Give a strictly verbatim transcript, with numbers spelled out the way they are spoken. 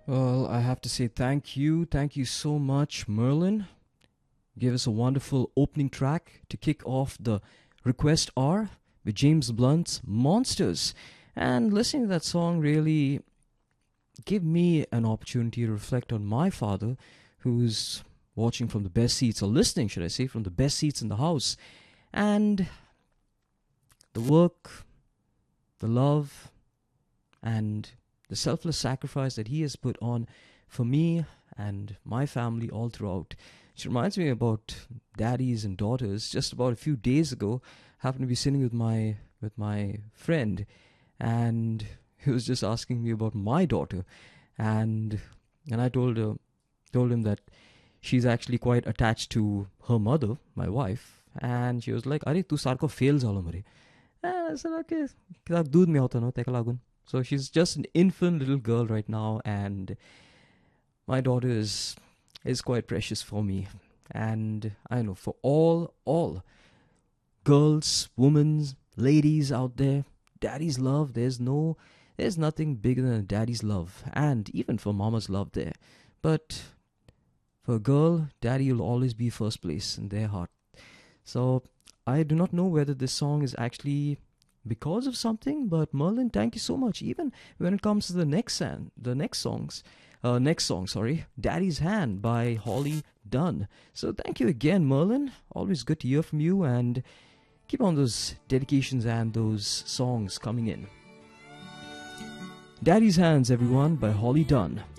Well, I have to say thank you. Thank you so much, Merlin. Give us a wonderful opening track to kick off the request hour with James Blunt's Monsters. And listening to that song really gave me an opportunity to reflect on my father, who's watching from the best seats, or listening, should I say, from the best seats in the house. And the work, the love, and the selfless sacrifice that he has put on for me and my family all throughout. It reminds me about daddies and daughters. Just about a few days ago, I happened to be sitting with my with my friend, and he was just asking me about my daughter, and and I told her told him that she's actually quite attached to her mother, my wife, and she was like, "Are tu sarko fail zalo mare." And I said, "Okay, kitab dood mein hota no teka lagun." So she's just an infant little girl right now, and my daughter is is quite precious for me. And I know for all all girls, women, ladies out there, daddy's love, there's no there's nothing bigger than a daddy's love, and even for mama's love there. But for a girl, daddy will always be first place in their heart. So I do not know whether this song is actually because of something, but Merlin, thank you so much. Even when it comes to the next san- the next songs, uh, next song, sorry, "Daddy's Hand" by Holly Dunn. So thank you again, Merlin. Always good to hear from you, and keep on those dedications and those songs coming in. "Daddy's Hands," everyone, by Holly Dunn.